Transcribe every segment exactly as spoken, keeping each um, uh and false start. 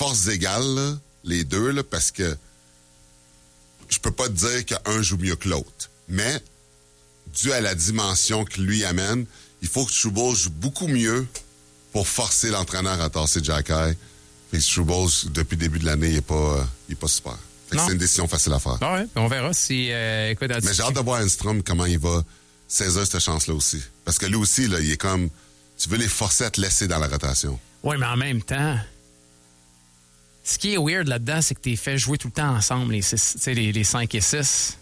forces égales, là, les deux, là, parce que je peux pas te dire qu'un joue mieux que l'autre. Mais, dû à la dimension que lui amène, il faut que Struble joue beaucoup mieux pour forcer l'entraîneur à tasser Xhekaj. Et Struble, depuis le début de l'année, il n'est pas, il est pas super. Fait que c'est une décision facile à faire. Ah ouais, on verra si... Euh, écoute, mais j'ai hâte de voir Enstrom comment il va saisir cette chance-là aussi. Parce que lui aussi, là, il est comme... Tu veux les forcer à te laisser dans la rotation. Oui, mais en même temps... Ce qui est weird là-dedans, c'est que tu es fait jouer tout le temps ensemble, les, six, les, les cinq et six.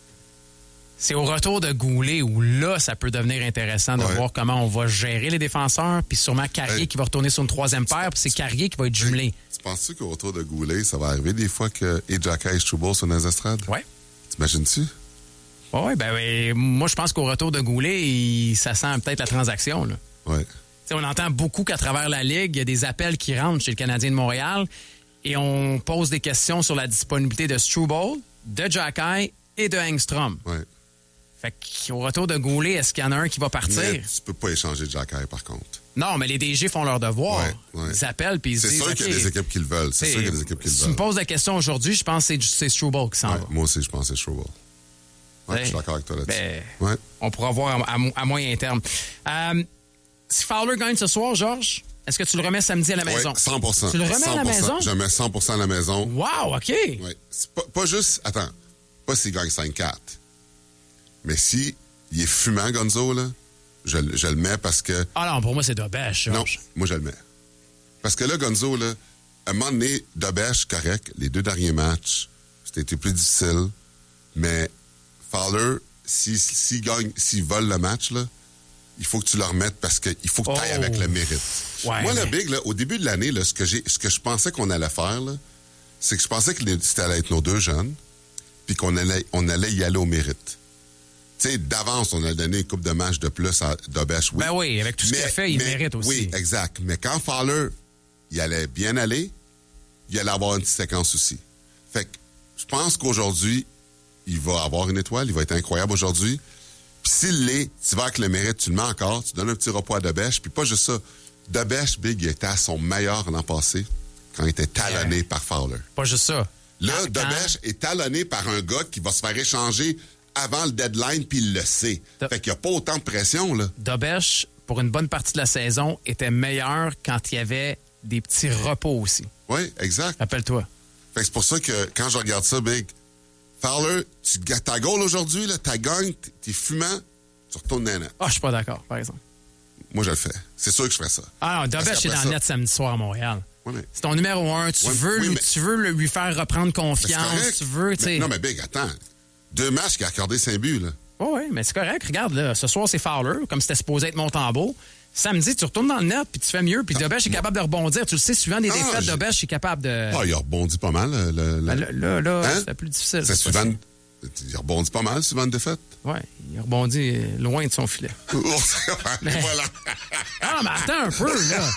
C'est au retour de Goulet où là, ça peut devenir intéressant de ouais. voir comment on va gérer les défenseurs, puis sûrement Carrier hey. qui va retourner sur une troisième paire, puis c'est Carrier qui va être jumelé. Hey. Tu penses-tu qu'au retour de Goulet, ça va arriver des fois que Xhekaj et Struble sont dans les estrades? Oui. T'imagines-tu? Oui, ben oui. Moi, je pense qu'au retour de Goulet, il, ça sent peut-être la transaction. Oui. On entend beaucoup qu'à travers la Ligue, il y a des appels qui rentrent chez le Canadien de Montréal et on pose des questions sur la disponibilité de Struble, de Xhekaj et de Engstrom. Oui. Fait qu'au retour de Goulet, est-ce qu'il y en a un qui va partir? Mais tu peux pas échanger Xhekaj, par contre. Non, mais les D G font leur devoir. Ouais, ouais. Ils appellent puis ils c'est disent... sûr okay, qu'il y a des équipes qui le veulent. C'est sûr qu'il y a des équipes qui le veulent. Si tu me poses la question aujourd'hui, je pense que c'est, c'est Struble qui s'en ouais, va. Moi aussi, je pense que c'est Struble. Ouais, je suis d'accord avec toi là-dessus. Ben, ouais. On pourra voir à, à, à moyen terme. Euh, si Fowler gagne ce soir, Georges, est-ce que tu le remets samedi à la maison? Oui, cent pour cent. Tu le remets cent pour cent. à la maison? Je mets cent pour cent à la maison. Wow, OK. Oui. C'est pas, pas juste... Attends. Pas s'il gagne cinq quatre. Mais si il est fumant, Gonzo, là, je, je le mets parce que... Ah non, pour moi, c'est Dobèche, Georges. Non, moi, je le mets. Parce que là, Gonzo, là, à un moment donné, Dobèche, correct. Les deux derniers matchs, c'était été plus difficile. Mais Fowler, s'il si, si gagne, s'il vole le match, là, il faut que tu le remettes parce qu'il faut que tu ailles oh. avec le mérite. Ouais, moi, mais... le Big, là, au début de l'année, là, ce, que j'ai, ce que je pensais qu'on allait faire, là, c'est que je pensais que c'était allait être nos deux jeunes, puis qu'on allait, on allait y aller au mérite. Tu sais, d'avance, on a donné une coupe de match de plus à Dobèche, oui. Ben oui, avec tout ce qu'il a fait, il mais, mérite aussi. Oui, exact. Mais quand Fowler, il allait bien aller, il allait avoir une petite séquence aussi. Fait que je pense qu'aujourd'hui, il va avoir une étoile, il va être incroyable aujourd'hui. Puis s'il l'est, tu vas avec le mérite, tu le mets encore, tu donnes un petit repos à Dobèche, puis pas juste ça. Dobèche, Big, il était à son meilleur l'an passé, quand il était talonné yeah. par Fowler. Pas juste ça. Là, quand... Dobèche est talonné par un gars qui va se faire échanger avant le deadline, puis il le sait. Do... Fait qu'il n'y a pas autant de pression, là. Dobèche, pour une bonne partie de la saison, était meilleur quand il y avait des petits repos aussi. Oui, exact. Rappelle-toi. Fait que c'est pour ça que quand je regarde ça, Big, Fowler, tu gagnes ta goal aujourd'hui, là, ta gagne, t'es fumant, tu retournes dans la net. Ah, je suis pas d'accord, par exemple. Moi, je le fais. C'est sûr que je ferais ça. Ah non, Dobèche est dans le net samedi soir à Montréal. Ouais, mais... C'est ton numéro un. Tu, ouais, veux, oui, lui, mais... tu veux lui faire reprendre confiance. Tu veux, tu sais. Non, mais Big, attends. Deux matchs qui a accordé cinq buts, là. Oui, oui, mais c'est correct. Regarde, là, ce soir, c'est Fowler, comme c'était supposé être Montembeau. Samedi, tu retournes dans le net, puis tu fais mieux, puis Dobèche est capable de rebondir. Tu le sais, suivant des ah, défaites, j'ai... Dobèche est capable de... Ah, il a rebondi pas mal. Le, le... Ben, là, là, là hein? c'est plus difficile. C'est suivant... Il rebondit pas mal, suivant une défaite. Oui, il rebondit loin de son filet. mais... Voilà. Ah, mais attends un peu, là.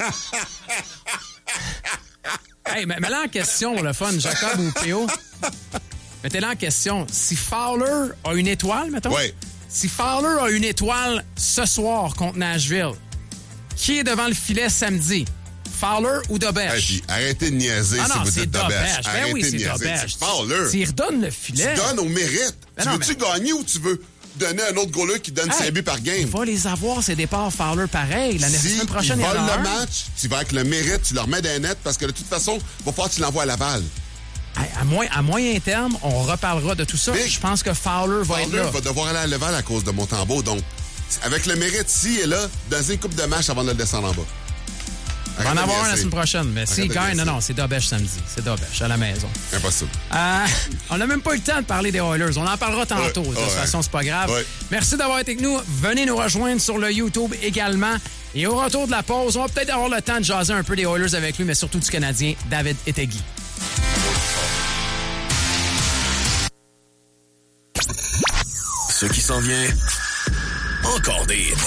Hey, mais mets-la en question, le fun, Jacob ou P O. Mettez-la en question. Si Fowler a une étoile, mettons. Oui. Si Fowler a une étoile ce soir contre Nashville, qui est devant le filet samedi? Fowler ou Dobèche? Hey, arrêtez de niaiser ah non, si vous dites Dobèche. Dobèche. Ben arrêtez oui, de c'est niaiser. Dobèche. C'est Fowler. S'il redonne le filet... Tu donnes au mérite. Ben tu non, veux-tu mais... gagner ou tu veux donner un autre goaler qui donne hey, cinq buts par game? Il va les avoir, ces départs Fowler pareil. La si semaine prochaine, il vole y en a le un. match, tu vas avec le mérite, tu le remets dans les nets parce que de toute façon, il va falloir que tu l'envoies à Laval. Hey, à, moyen, à moyen terme, on reparlera de tout ça. Mais je pense que Fowler va Fowler être là. va devoir aller à Laval à cause de Montembeau. Donc, avec le mérite, s'il est là, dans une coupe de match avant de le descendre en bas. On va en avoir un la semaine prochaine, mais s'il gagne, non, non, c'est Dobèche samedi. C'est Dobèche à la maison. Impossible. Euh, on n'a même pas eu le temps de parler des Oilers. On en parlera tantôt. Ouais, de toute ouais. façon, c'est pas grave. Ouais. Merci d'avoir été avec nous. Venez nous rejoindre sur le YouTube également. Et au retour de la pause, on va peut-être avoir le temps de jaser un peu des Oilers avec lui, mais surtout du Canadien, David Etegi. Ce qui s'en vient, encore des